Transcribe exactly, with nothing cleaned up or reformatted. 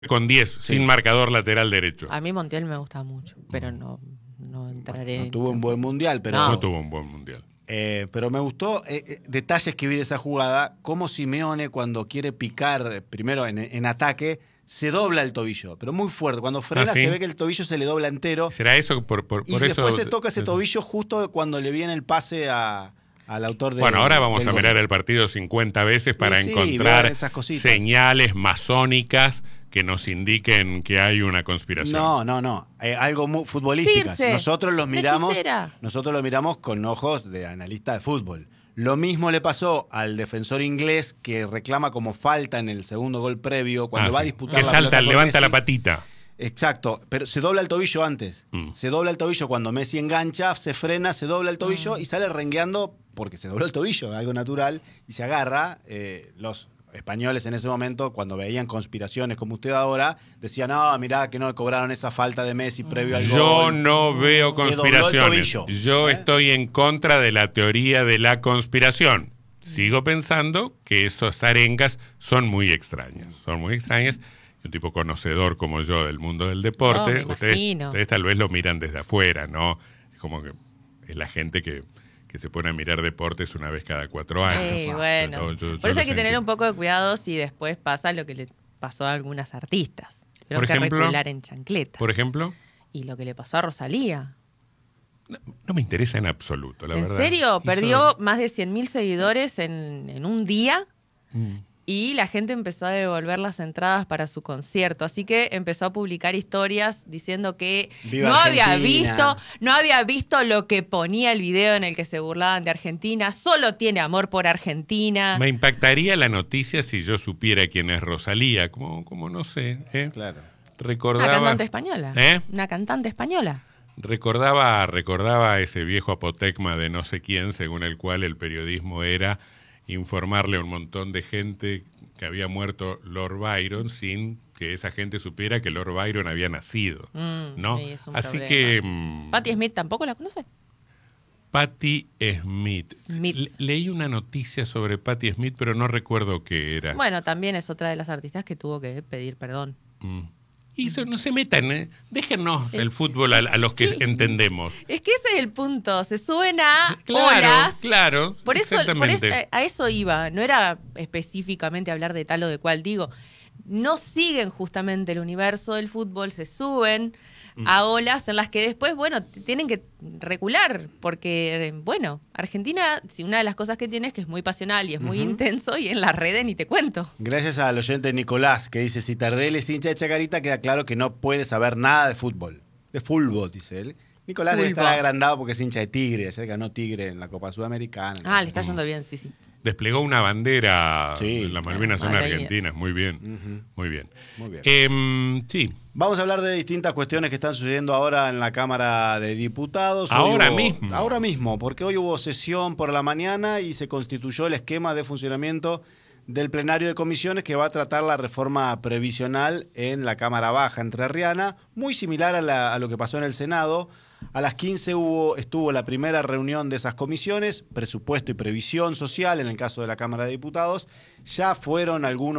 con diez, Sí. sin marcador lateral derecho. A mí Montiel me gusta mucho, pero no, no entraré. No tuvo un buen mundial, pero... No, No. tuvo un buen mundial. Eh, pero me gustó eh, eh, detalles que vi de esa jugada, cómo Simeone cuando quiere picar eh, primero en, en ataque, se dobla el tobillo, pero muy fuerte. Cuando frena Ah, ¿sí? se ve que el tobillo se le dobla entero. ¿Será eso? Por, por, Y por eso, después se toca ese tobillo justo cuando le viene el pase a, al autor de Bueno, ahora vamos del a gol. mirar el partido cincuenta veces para Sí, sí, encontrar vean esas cositas. señales masónicas que nos indiquen que hay una conspiración. No, no, no. Eh, algo muy futbolísticas. Circe, Nosotros los la miramos. hechicera. Nosotros lo miramos con ojos de analista de fútbol. Lo mismo le pasó al defensor inglés que reclama como falta en el segundo gol previo cuando Ah, va a sí. disputar Que la salta, pelota con levanta Messi. la patita. Exacto, pero se dobla el tobillo antes. Mm. Se dobla el tobillo cuando Messi engancha, se frena, se dobla el tobillo y sale rengueando porque se dobló el tobillo, algo natural, y se agarra. Eh, los españoles en ese momento, cuando veían conspiraciones como usted ahora, decían, no, mirá que no cobraron esa falta de Messi previo al Yo gol. no veo Se dobló el conspiraciones. tobillo. Yo ¿Eh? estoy en contra de la teoría de la conspiración. Sigo pensando que esas arengas son muy extrañas. Son muy extrañas. Un tipo conocedor como yo del mundo del deporte, No, me ustedes, imagino. ustedes tal vez lo miran desde afuera, ¿no? Es como que es la gente que, que se pone a mirar deportes una vez cada cuatro años. Sí, bueno. Yo- yo- yo Por eso lo hay que tener sentí. un poco de cuidado si después pasa lo que le pasó a algunas artistas. Pero Por que ejemplo, recular en chancleta. Por ejemplo, Y lo que le pasó a Rosalía. no, no me interesa en absoluto, la ¿En verdad. serio? Hizo- Perdió más de cien mil seguidores en, en un día Mm. y la gente empezó a devolver las entradas para su concierto. Así que empezó a publicar historias diciendo que Viva no había Argentina. visto, no había visto lo que ponía el video en el que se burlaban de Argentina. Solo tiene amor por Argentina. Me impactaría la noticia si yo supiera quién es Rosalía, como, como no sé, ¿eh? Claro. Una Recordaba, cantante española. ¿Eh? Una cantante española. recordaba, recordaba ese viejo apotecma de no sé quién, según el cual el periodismo era informarle a un montón de gente que había muerto Lord Byron sin que esa gente supiera que Lord Byron había nacido, Mm, ¿no? sí, es un Así problema. que mm, Patti Smith tampoco la conoce. Patti Smith. Smith. Le- leí una noticia sobre Patti Smith, pero no recuerdo qué era. Bueno, también es otra de las artistas que tuvo que pedir perdón. Mm. Y eso, no se metan, ¿eh? Déjennos Eh, el fútbol a, a los que ¿qué? entendemos. Es que ese es el punto. Se suben a Claro, olas. claro, Por eso, por exactamente. eso- a eso iba. No era específicamente hablar de tal o de cual. Digo, no siguen justamente el universo del fútbol, se suben Mm. a olas en las que después, bueno, t- tienen que recular. Porque, eh, bueno, Argentina, si una de las cosas que tiene es que es muy pasional y es muy intenso, y en las redes ni te cuento. Gracias al oyente Nicolás, que dice, si Tardelli es hincha de Chacarita, queda claro que no puede saber nada de fútbol. De fútbol, dice él. Nicolás debe Fútbol. estar agrandado porque es hincha de Tigre. Ayer ganó Tigre en la Copa Sudamericana. Ah, le está yendo bien, sí, sí. Desplegó una bandera. Sí, Las Malvinas son Malvinas. argentinas. Muy bien. Ujú. Muy bien. Muy bien. Em, sí. Vamos a hablar de distintas cuestiones que están sucediendo ahora en la Cámara de Diputados. Hoy Ahora hubo- mismo. Ahora mismo, porque hoy hubo sesión por la mañana y se constituyó el esquema de funcionamiento del plenario de comisiones que va a tratar la reforma previsional en la Cámara Baja entrerriana, muy similar a, la- a lo que pasó en el Senado. A las quince hubo, estuvo la primera reunión de esas comisiones, presupuesto y previsión social en el caso de la Cámara de Diputados. Ya fueron algunos